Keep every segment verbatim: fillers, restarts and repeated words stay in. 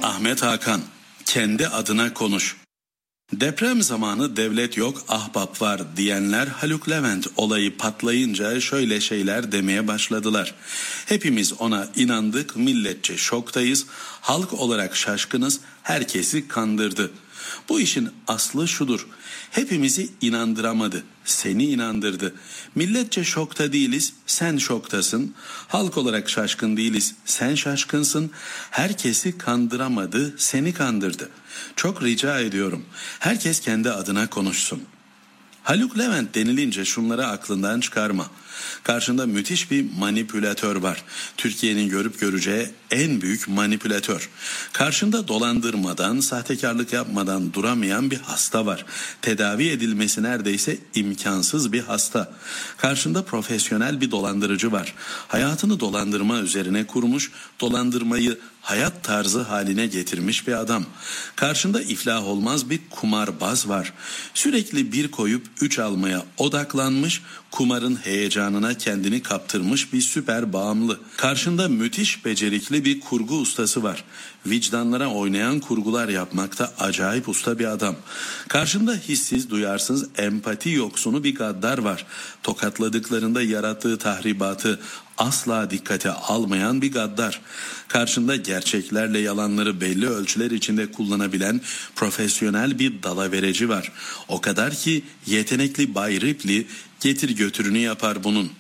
Ahmet Hakan, kendi adına konuş. Deprem zamanı devlet yok, ahbap var diyenler Haluk Levent olayı patlayınca şöyle şeyler demeye başladılar. Hepimiz ona inandık, milletçe şoktayız, halk olarak şaşkınız, herkesi kandırdı. Bu işin aslı şudur: hepimizi inandıramadı, seni inandırdı. Milletçe şokta değiliz, sen şoktasın. Halk olarak şaşkın değiliz, sen şaşkınsın. Herkesi kandıramadı, seni kandırdı. Çok rica ediyorum, herkes kendi adına konuşsun. Haluk Levent denilince şunları aklından çıkarma. Karşında müthiş bir manipülatör var. Türkiye'nin görüp göreceği en büyük manipülatör. Karşında dolandırmadan, sahtekarlık yapmadan duramayan bir hasta var. Tedavi edilmesi neredeyse imkansız bir hasta. Karşında profesyonel bir dolandırıcı var. Hayatını dolandırma üzerine kurmuş, dolandırmayı hayat tarzı haline getirmiş bir adam. Karşında iflah olmaz bir kumarbaz var. Sürekli bir koyup üç almaya odaklanmış, kumarın heyecanına kendini kaptırmış bir süper bağımlı. Karşında müthiş becerikli bir kurgu ustası var. Vicdanlara oynayan kurgular yapmakta acayip usta bir adam. Karşında hissiz, duyarsız, empati yoksunu bir gaddar var. Tokatladıklarında yarattığı tahribatı asla dikkate almayan bir gaddar. Karşında gerçeklerle yalanları belli ölçüler içinde kullanabilen profesyonel bir dalavereci var. O kadar ki yetenekli Bay Ripley getir götürünü yapar bunun.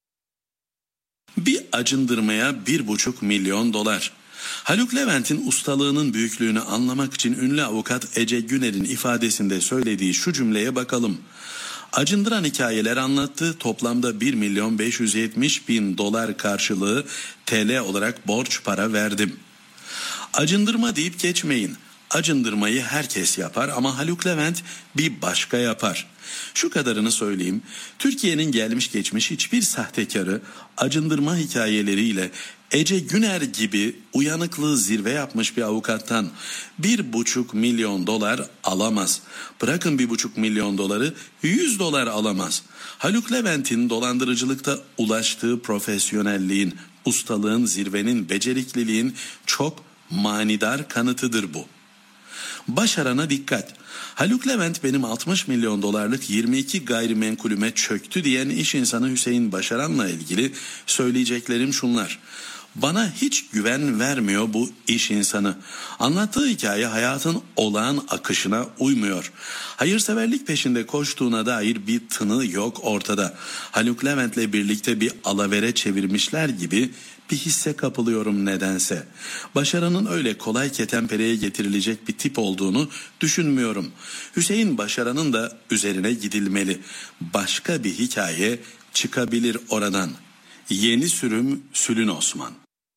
Bir acındırmaya bir buçuk milyon dolar. Haluk Levent'in ustalığının büyüklüğünü anlamak için ünlü avukat Ece Güner'in ifadesinde söylediği şu cümleye bakalım. Acındıran hikayeler anlattı, toplamda bir milyon beş yüz yetmiş bin dolar karşılığı T L olarak borç para verdim. Acındırma deyip geçmeyin. Acındırmayı herkes yapar ama Haluk Levent bir başka yapar. Şu kadarını söyleyeyim: Türkiye'nin gelmiş geçmiş hiçbir sahtekarı acındırma hikayeleriyle Ece Güner gibi uyanıklığı zirve yapmış bir avukattan bir buçuk milyon dolar alamaz. Bırakın bir buçuk milyon doları, yüz dolar alamaz. Haluk Levent'in dolandırıcılıkta ulaştığı profesyonelliğin, ustalığın, zirvenin, becerikliliğin çok manidar kanıtıdır bu. Başarana dikkat. Haluk Levent benim altmış milyon dolarlık yirmi iki gayrimenkulüme çöktü diyen iş insanı Hüseyin Başaran'la ilgili söyleyeceklerim şunlar. Bana hiç güven vermiyor bu iş insanı. Anlattığı hikaye hayatın olağan akışına uymuyor. Hayırseverlik peşinde koştuğuna dair bir tını yok ortada. Haluk Levent'le birlikte bir alavere çevirmişler gibi bir hisse kapılıyorum nedense. Başaranın öyle kolay ketenpereye getirilecek bir tip olduğunu düşünmüyorum. Hüseyin Başaran'ın da üzerine gidilmeli. Başka bir hikaye çıkabilir oradan. Yeni sürüm Sülün Osman.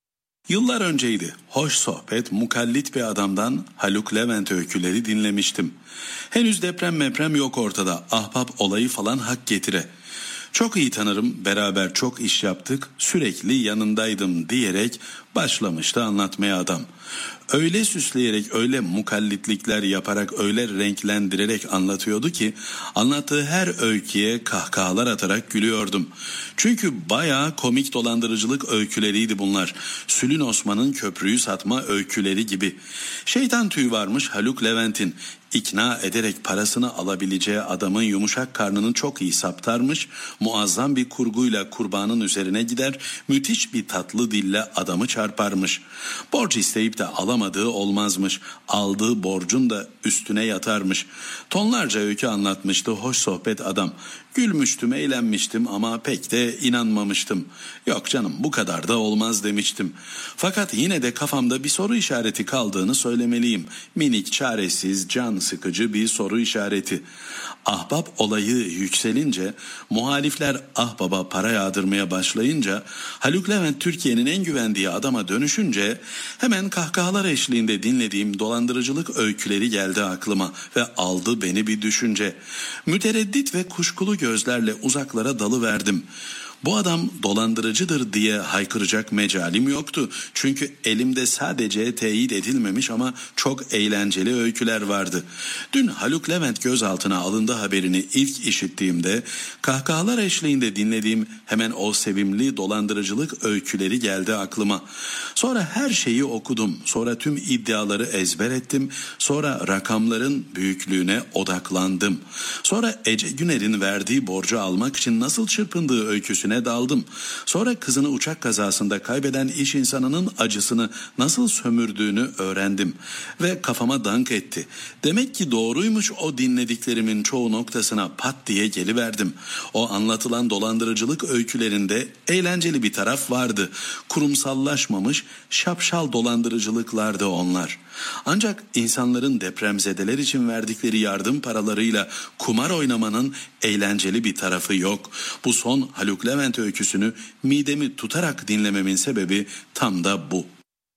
Yıllar önceydi. Hoş sohbet, mukallit bir adamdan Haluk Levent öyküleri dinlemiştim. Henüz deprem meprem yok ortada. Ahbap olayı falan hak getire. Çok iyi tanırım, beraber çok iş yaptık, sürekli yanındaydım diyerek başlamıştı anlatmaya adam. Öyle süsleyerek, öyle mukallitlikler yaparak, öyle renklendirerek anlatıyordu ki anlattığı her öyküye kahkahalar atarak gülüyordum. Çünkü bayağı komik dolandırıcılık öyküleriydi bunlar. Sülün Osman'ın köprüyü satma öyküleri gibi. Şeytan tüyü varmış Haluk Levent'in. İkna ederek parasını alabileceği adamın yumuşak karnını çok iyi saptarmış, muazzam bir kurguyla kurbanın üzerine gider, müthiş bir tatlı dille adamı çarparmış. Borç isteyip de alamadığı olmazmış, aldığı borcun da üstüne yatarmış. Tonlarca öykü anlatmıştı hoş sohbet adam. Gülmüştüm, eğlenmiştim ama pek de inanmamıştım. Yok canım, bu kadar da olmaz demiştim. Fakat yine de kafamda bir soru işareti kaldığını söylemeliyim. Minik, çaresiz, can sıkıcı bir soru işareti. Ahbap olayı yükselince, muhalifler ahbaba para yağdırmaya başlayınca, Haluk Levent Türkiye'nin en güvendiği adama dönüşünce hemen kahkahalar eşliğinde dinlediğim dolandırıcılık öyküleri geldi aklıma ve aldı beni bir düşünce. Mütereddit ve kuşkulu gözlerle uzaklara dalıverdim. Bu adam dolandırıcıdır diye haykıracak mecalim yoktu. Çünkü elimde sadece teyit edilmemiş ama çok eğlenceli öyküler vardı. Dün Haluk Levent gözaltına alındı haberini ilk işittiğimde kahkahalar eşliğinde dinlediğim hemen o sevimli dolandırıcılık öyküleri geldi aklıma. Sonra her şeyi okudum. Sonra tüm iddiaları ezber ettim. Sonra rakamların büyüklüğüne odaklandım. Sonra Ece Güner'in verdiği borcu almak için nasıl çırpındığı öyküsüne daldım. Sonra kızını uçak kazasında kaybeden iş insanının acısını nasıl sömürdüğünü öğrendim. Ve kafama dank etti. Demek ki doğruymuş o dinlediklerimin çoğu noktasına pat diye geliverdim. O anlatılan dolandırıcılık öykülerinde eğlenceli bir taraf vardı. Kurumsallaşmamış, şapşal dolandırıcılıklardı onlar. Ancak insanların depremzedeler için verdikleri yardım paralarıyla kumar oynamanın eğlenceli bir tarafı yok. Bu son Haluk Levent öyküsünü midemi tutarak dinlememin sebebi tam da bu.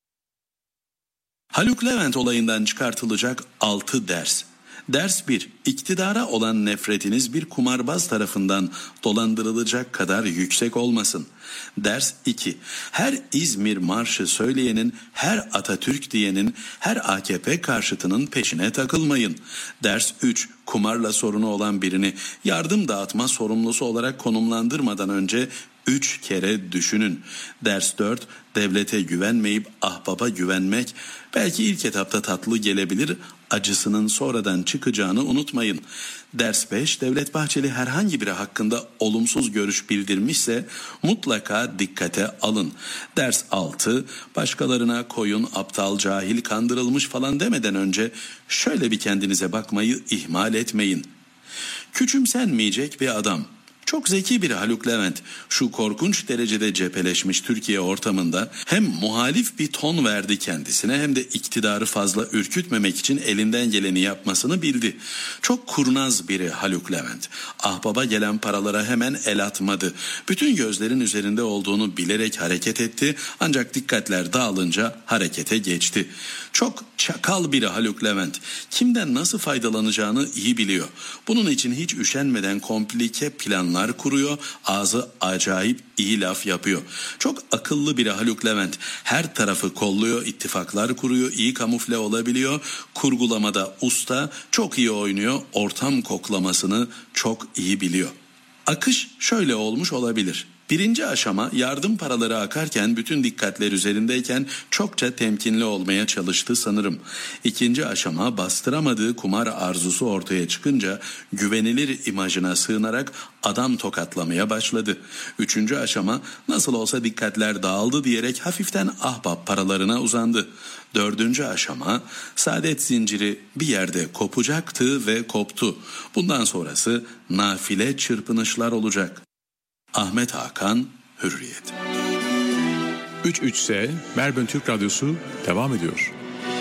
Haluk Levent olayından çıkartılacak altı ders. Ders bir. İktidara olan nefretiniz bir kumarbaz tarafından dolandırılacak kadar yüksek olmasın. Ders iki. Her İzmir marşı söyleyenin, her Atatürk diyenin, her A K P karşıtının peşine takılmayın. Ders üç. Kumarla sorunu olan birini yardım dağıtma sorumlusu olarak konumlandırmadan önce üç kere düşünün. Ders dört. Devlete güvenmeyip ahbaba güvenmek belki ilk etapta tatlı gelebilir, acısının sonradan çıkacağını unutmayın. Ders beş. Devlet Bahçeli herhangi biri hakkında olumsuz görüş bildirmişse mutlaka dikkate alın. Ders altı. Başkalarına koyun, aptal, cahil, kandırılmış falan demeden önce şöyle bir kendinize bakmayı ihmal etmeyin. Küçümsenmeyecek bir adam. Çok zeki bir Haluk Levent şu korkunç derecede cepheleşmiş Türkiye ortamında hem muhalif bir ton verdi kendisine hem de iktidarı fazla ürkütmemek için elinden geleni yapmasını bildi. Çok kurnaz biri Haluk Levent. Ahbaba gelen paralara hemen el atmadı. Bütün gözlerin üzerinde olduğunu bilerek hareket etti ancak dikkatler dağılınca harekete geçti. Çok çakal biri Haluk Levent. Kimden nasıl faydalanacağını iyi biliyor. Bunun için hiç üşenmeden komplike planlar kuruyor, ağzı acayip iyi laf yapıyor. Çok akıllı biri Haluk Levent. Her tarafı kolluyor, ittifaklar kuruyor, iyi kamufle olabiliyor. Kurgulamada usta, çok iyi oynuyor, ortam koklamasını çok iyi biliyor. Akış şöyle olmuş olabilir. Birinci aşama yardım paraları akarken bütün dikkatler üzerindeyken çokça temkinli olmaya çalıştı sanırım. İkinci aşama bastıramadığı kumar arzusu ortaya çıkınca güvenilir imajına sığınarak adam tokatlamaya başladı. Üçüncü aşama nasıl olsa dikkatler dağıldı diyerek hafiften ahbap paralarına uzandı. Dördüncü aşama saadet zinciri bir yerde kopacaktı ve koptu. Bundan sonrası nafile çırpınışlar olacak. Ahmet Hakan, Hürriyet. üç üç S Melbourne Türk Radyosu devam ediyor.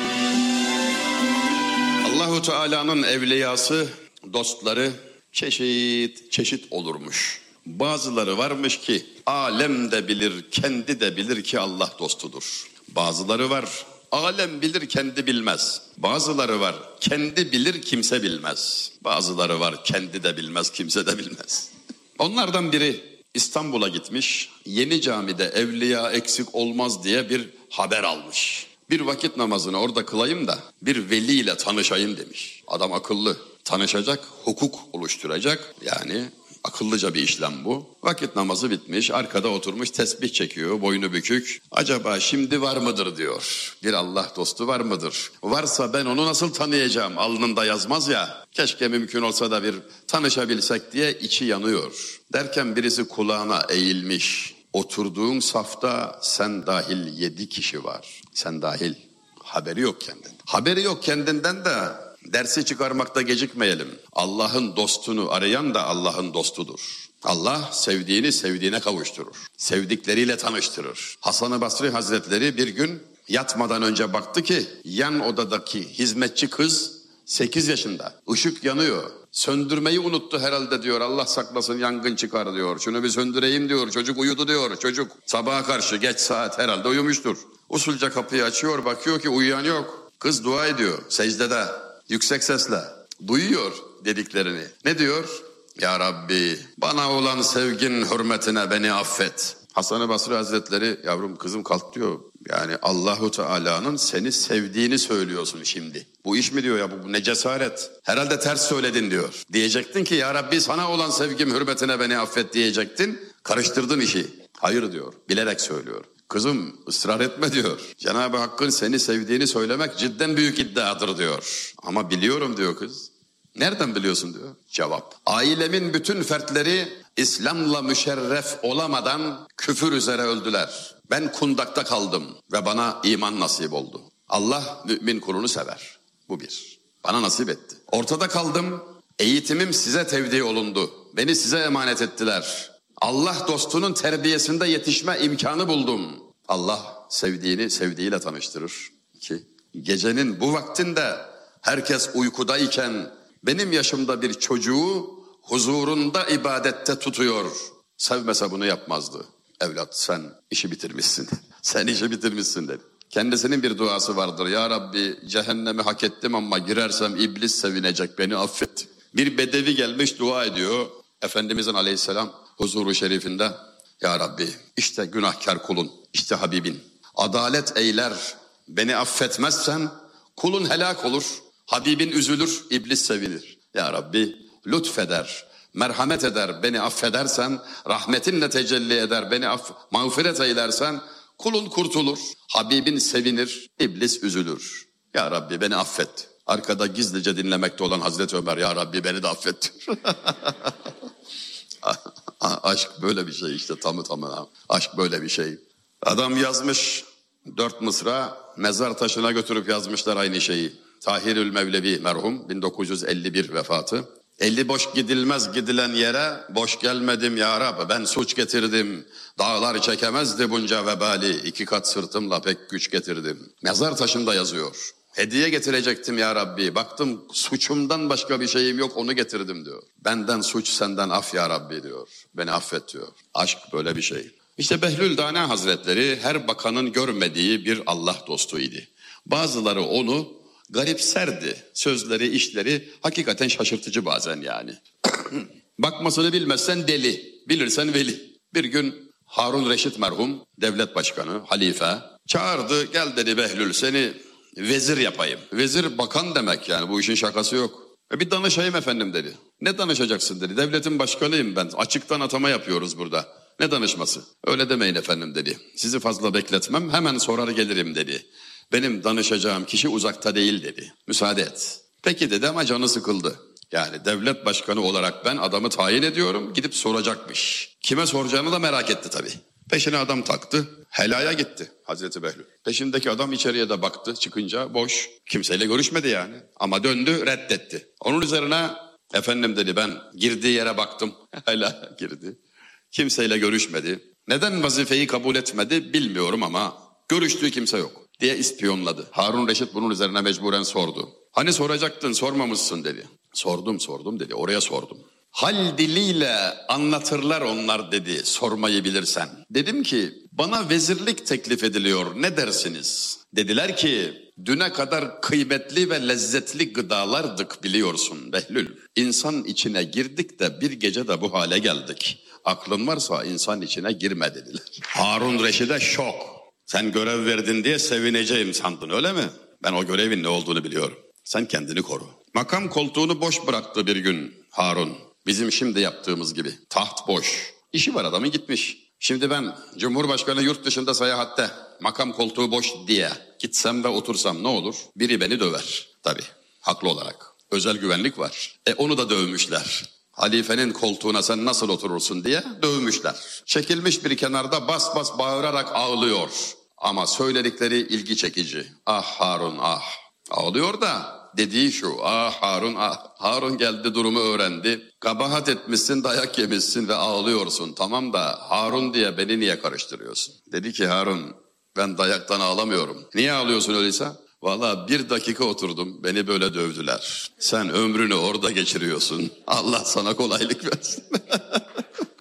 Allahu Teala'nın evliyası, dostları çeşit çeşit olurmuş. Bazıları varmış ki alem de bilir, kendi de bilir ki Allah dostudur. Bazıları var, alem bilir, kendi bilmez. Bazıları var, kendi bilir, kimse bilmez. Bazıları var, kendi de bilmez, kimse de bilmez. Onlardan biri İstanbul'a gitmiş, Yeni Cami'de evliya eksik olmaz diye bir haber almış. Bir vakit namazını orada kılayım da bir veliyle tanışayım demiş. Adam akıllı, tanışacak, hukuk oluşturacak, yani akıllıca bir işlem bu. Vakit namazı bitmiş, arkada oturmuş tesbih çekiyor, boynu bükük. Acaba şimdi var mıdır diyor, bir Allah dostu var mıdır? Varsa ben onu nasıl tanıyacağım, alnında yazmaz ya. Keşke mümkün olsa da bir tanışabilsek diye içi yanıyor. Derken birisi kulağına eğilmiş. Oturduğun safta sen dahil yedi kişi var. Sen dahil. Haberi yok kendinden. Haberi yok kendinden de dersi çıkarmakta gecikmeyelim. Allah'ın dostunu arayan da Allah'ın dostudur. Allah sevdiğini sevdiğine kavuşturur. Sevdikleriyle tanıştırır. Hasan-ı Basri Hazretleri bir gün yatmadan önce baktı ki yan odadaki hizmetçi kız sekiz yaşında. Işık yanıyor. Söndürmeyi unuttu herhalde diyor. Allah saklasın yangın çıkar diyor. Şunu bir söndüreyim diyor. Çocuk uyudu diyor. Çocuk sabaha karşı geç saat herhalde uyumuştur. Usulca kapıyı açıyor, bakıyor ki uyuyan yok. Kız dua ediyor secdede yüksek sesle. Duyuyor dediklerini. Ne diyor? Ya Rabbi bana olan sevgin hürmetine beni affet. Hasan-ı Basri Hazretleri yavrum kızım kalk diyor. Yani Allahu Teala'nın seni sevdiğini söylüyorsun şimdi. Bu iş mi diyor ya bu, bu ne cesaret. Herhalde ters söyledin diyor. Diyecektin ki ya Rabbi sana olan sevgim hürmetine beni affet diyecektin. Karıştırdın işi. Hayır diyor bilerek söylüyor. Kızım ısrar etme diyor. Cenab-ı Hakk'ın seni sevdiğini söylemek cidden büyük iddiadır diyor. Ama biliyorum diyor kız. Nereden biliyorsun diyor. Cevap. Ailemin bütün fertleri İslam'la müşerref olamadan küfür üzere öldüler. Ben kundakta kaldım ve bana iman nasip oldu. Allah mümin kulunu sever. Bu bir. Bana nasip etti. Ortada kaldım. Eğitimim size tevdi olundu. Beni size emanet ettiler. Allah dostunun terbiyesinde yetişme imkanı buldum. Allah sevdiğini sevdiğiyle tanıştırır. İki. Gecenin bu vaktinde herkes uykudayken benim yaşımda bir çocuğu huzurunda ibadette tutuyor. Sevmese bunu yapmazdı. Evlat sen işi bitirmişsin. Sen işi bitirmişsin dedi. Kendisinin bir duası vardır. Ya Rabbi cehennemi hak ettim ama girersem iblis sevinecek beni affet. Bir bedevi gelmiş dua ediyor. Efendimizin aleyhisselam huzuru şerifinde. Ya Rabbi işte günahkar kulun, işte Habibin. Adalet eyler, beni affetmezsen kulun helak olur. Habibin üzülür, iblis sevinir. Ya Rabbi lütfeder, merhamet eder, beni affedersen, rahmetinle tecelli eder, beni aff mağfiret eylersen, kulun kurtulur. Habibin sevinir, iblis üzülür. Ya Rabbi beni affet. Arkada gizlice dinlemekte olan Hazreti Ömer, Ya Rabbi beni de affet. Aşk böyle bir şey işte tamı tamına. Aşk böyle bir şey. Adam yazmış dört mısra, mezar taşına götürüp yazmışlar aynı şeyi. Tahirül Mevlevi merhum, bin dokuz yüz elli bir vefatı. Eli boş gidilmez gidilen yere, boş gelmedim ya Rab, ben suç getirdim. Dağlar çekemezdi bunca vebali, iki kat sırtımla pek güç getirdim. Mezar taşında yazıyor. Hediye getirecektim ya Rabbi, baktım suçumdan başka bir şeyim yok, onu getirdim diyor. Benden suç senden af ya Rabbi diyor, beni affet diyor. Aşk böyle bir şey. İşte Behlül Dane Hazretleri her bakanın görmediği bir Allah dostuydu. Bazıları onu garipserdi. Sözleri, işleri hakikaten şaşırtıcı bazen yani. Bakmasını bilmezsen deli, bilirsen veli. Bir gün Harun Reşit merhum, devlet başkanı, halife çağırdı, gel dedi Behlül seni vezir yapayım. Vezir bakan demek yani, bu işin şakası yok. E bir danışayım efendim dedi. Ne danışacaksın dedi. Devletin başkanıyım ben, açıktan atama yapıyoruz burada. Ne danışması? Öyle demeyin efendim dedi. Sizi fazla bekletmem, hemen sorar gelirim dedi. Benim danışacağım kişi uzakta değil dedi. Müsaade et. Peki dedi ama canı sıkıldı. Yani devlet başkanı olarak ben adamı tayin ediyorum, gidip soracakmış. Kime soracağını da merak etti tabii. Peşine adam taktı, helaya gitti Hazreti Behlül. Peşindeki adam içeriye de baktı, çıkınca boş. Kimseyle görüşmedi yani. Ama döndü, reddetti. Onun üzerine efendim dedi ben girdiği yere baktım. Helaya girdi. Kimseyle görüşmedi. Neden vazifeyi kabul etmedi bilmiyorum ama görüştüğü kimse yok diye ispiyonladı. Harun Reşit bunun üzerine mecburen sordu. Hani soracaktın, sormamışsın dedi. Sordum sordum dedi, oraya sordum. Hal diliyle anlatırlar onlar dedi, sormayı bilirsen. Dedim ki bana vezirlik teklif ediliyor, ne dersiniz? Dediler ki düne kadar kıymetli ve lezzetli gıdalardık biliyorsun Behlül. İnsan içine girdik de bir gece de bu hale geldik. Aklın varsa insan içine girme dediler. Harun Reşit'e şok. Sen görev verdin diye sevineceğim sandın öyle mi? Ben o görevin ne olduğunu biliyorum. Sen kendini koru. Makam koltuğunu boş bıraktı bir gün Harun. Bizim şimdi yaptığımız gibi. Taht boş. İşi var adamın gitmiş. Şimdi ben Cumhurbaşkanı yurt dışında seyahatte makam koltuğu boş diye gitsem ve otursam ne olur? Biri beni döver. Tabii haklı olarak. Özel güvenlik var. E onu da dövmüşler. Halifenin koltuğuna sen nasıl oturursun diye dövmüşler. Çekilmiş bir kenarda bas bas bağırarak ağlıyor. Ama söyledikleri ilgi çekici. Ah Harun ah. Ağlıyor da dediği şu. Ah Harun ah. Harun geldi durumu öğrendi. Kabahat etmişsin, dayak yemişsin ve ağlıyorsun. Tamam da Harun diye beni niye karıştırıyorsun? Dedi ki Harun ben dayaktan ağlamıyorum. Niye ağlıyorsun öyleyse? Vallahi bir dakika oturdum, beni böyle dövdüler. Sen ömrünü orada geçiriyorsun. Allah sana kolaylık versin.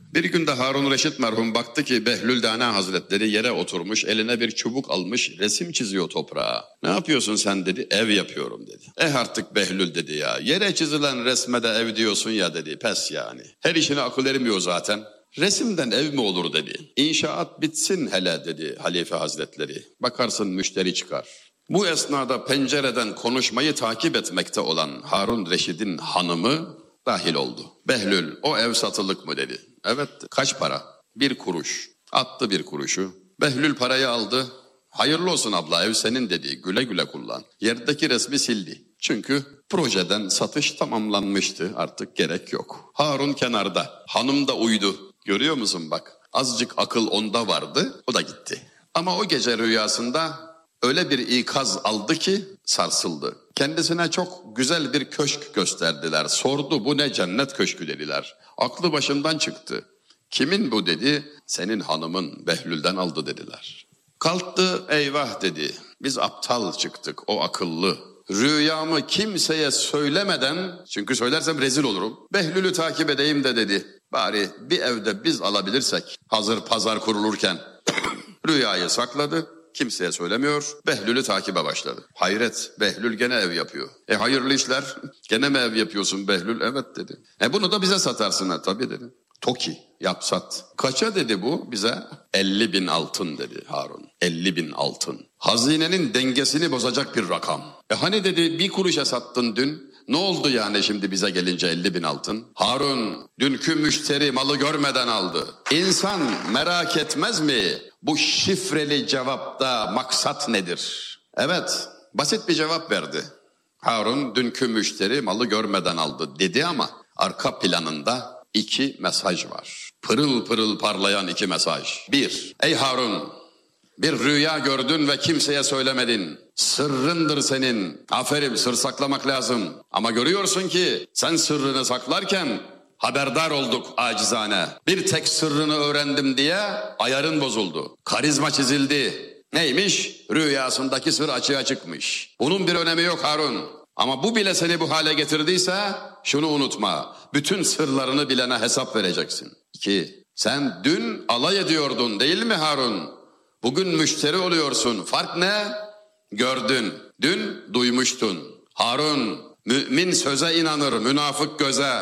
Bir gün de Harun Reşit merhum baktı ki Behlül Dana Hazretleri yere oturmuş, eline bir çubuk almış, resim çiziyor toprağa. Ne yapıyorsun sen dedi, ev yapıyorum dedi. Eh artık Behlül dedi ya, yere çizilen resme de ev diyorsun ya dedi, pes yani. Her işine akıl ermiyor zaten. Resimden ev mi olur dedi. İnşaat bitsin hele dedi Halife Hazretleri. Bakarsın müşteri çıkar. Bu esnada pencereden konuşmayı takip etmekte olan Harun Reşit'in hanımı dahil oldu. Behlül, o ev satılık mı dedi. Evet, kaç para? Bir kuruş. Attı bir kuruşu. Behlül parayı aldı. Hayırlı olsun abla, ev senin dedi. Güle güle kullan. Yerdeki resmi sildi. Çünkü projeden satış tamamlanmıştı. Artık gerek yok. Harun kenarda. Hanım da uydu. Görüyor musun bak? Azıcık akıl onda vardı. O da gitti. Ama o gece rüyasında öyle bir ikaz aldı ki sarsıldı. Kendisine çok güzel bir köşk gösterdiler. Sordu, bu ne cennet köşkü dediler. Aklı başından çıktı. Kimin bu dedi. Senin hanımın, Behlül'den aldı dediler. Kalktı, eyvah dedi. Biz aptal çıktık, o akıllı. Rüyamı kimseye söylemeden, çünkü söylersem rezil olurum, Behlül'ü takip edeyim de dedi. Bari bir evde biz alabilirsek, hazır pazar kurulurken rüyayı sakladı. Kimseye söylemiyor, Behlül'ü takibe başladı. Hayret, Behlül gene ev yapıyor. E hayırlı işler, gene mi ev yapıyorsun Behlül? Evet dedi. E bunu da bize satarsın ha, tabii dedi. Toki, yap sat. Kaça dedi bu bize? elli bin altın dedi Harun. elli bin altın. Hazinenin dengesini bozacak bir rakam. E hani dedi bir kuruşa sattın dün. Ne oldu yani şimdi bize gelince elli bin altın? Harun, dünkü müşteri malı görmeden aldı. İnsan merak etmez mi? Bu şifreli cevapta maksat nedir? Evet, basit bir cevap verdi. Harun, dünkü müşteri malı görmeden aldı dedi ama arka planında iki mesaj var. Pırıl pırıl parlayan iki mesaj. Bir, ey Harun, bir rüya gördün ve kimseye söylemedin. Sırrındır senin. Aferin, sır saklamak lazım. Ama görüyorsun ki sen sırrını saklarken haberdar olduk acizane. Bir tek sırrını öğrendim diye ayarın bozuldu. Karizma çizildi. Neymiş? Rüyasındaki sır açığa çıkmış. Bunun bir önemi yok Harun. Ama bu bile seni bu hale getirdiyse şunu unutma. Bütün sırlarını bilene hesap vereceksin. İki, sen dün alay ediyordun değil mi Harun? Bugün müşteri oluyorsun. Fark ne? Gördün. Dün duymuştun. Harun, mümin söze inanır, münafık göze.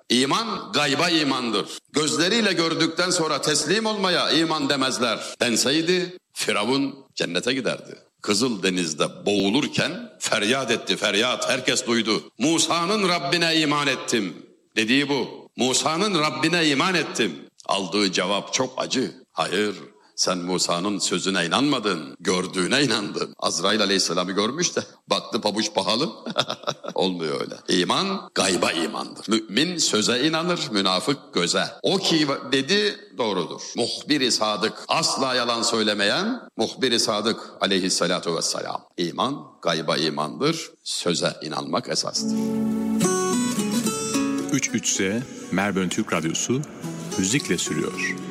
İman gayba imandır. Gözleriyle gördükten sonra teslim olmaya iman demezler. Denseydi Firavun cennete giderdi. Kızıldeniz'de boğulurken feryat etti, feryat. Herkes duydu. Musa'nın Rabbine iman ettim dediği bu. Musa'nın Rabbine iman ettim. Aldığı cevap çok acı. Hayır, sen Musa'nın sözüne inanmadın, gördüğüne inandın. Azrail Aleyhisselam'ı görmüş de baktı pabuç pahalı. Olmuyor öyle. İman gayba imandır. Mümin söze inanır, münafık göze. O ki dedi doğrudur. Muhbir-i sadık, asla yalan söylemeyen muhbir-i sadık aleyhissalatu vesselam. İman gayba imandır, söze inanmak esastır. üç üç S Melbourne Türk Radyosu müzikle sürüyor.